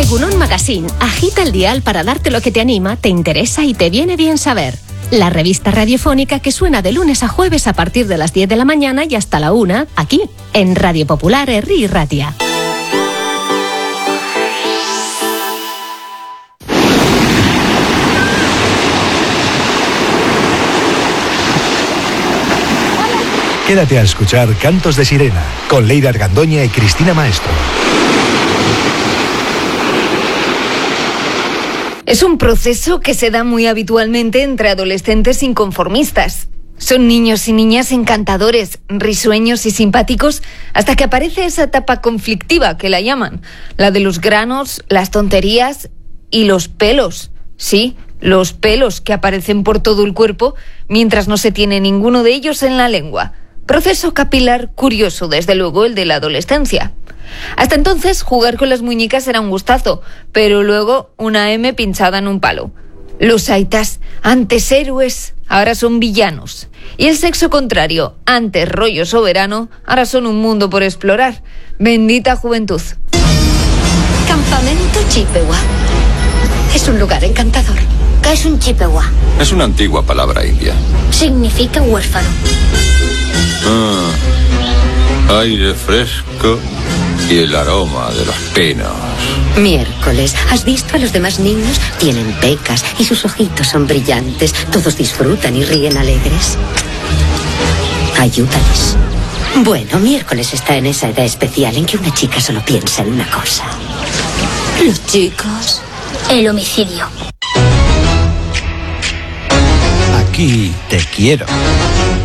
Egunon Magazine agita el dial para darte lo que te anima, te interesa y te viene bien saber. La revista radiofónica que suena de lunes a jueves a partir de las 10 de la mañana y hasta la 1, aquí, en Radio Popular Herri y Ratia. Quédate a escuchar Cantos de Sirena, con Leire Argandoña y Cristina Maestro. Es un proceso que se da muy habitualmente entre adolescentes inconformistas. Son niños y niñas encantadores, risueños y simpáticos, hasta que aparece esa etapa conflictiva que la llaman, la de los granos, las tonterías y los pelos. Sí, los pelos que aparecen por todo el cuerpo mientras no se tiene ninguno de ellos en la lengua. Proceso capilar curioso, desde luego, el de la adolescencia. Hasta entonces, jugar con las muñecas era un gustazo, pero luego una M pinchada en un palo. Los aitas, antes héroes, ahora son villanos. Y el sexo contrario, antes rollo soberano, ahora son un mundo por explorar. Bendita juventud. Campamento Chippewa. Es un lugar encantador. ¿Qué es un Chippewa? Es una antigua palabra india. Significa huérfano. Aire fresco y el aroma de los pinos. Miércoles, ¿has visto a los demás niños? Tienen pecas y sus ojitos son brillantes. Todos disfrutan y ríen alegres. Ayúdales. Bueno, miércoles está en esa edad especial en que una chica solo piensa en una cosa. Los chicos. El homicidio. Aquí te quiero.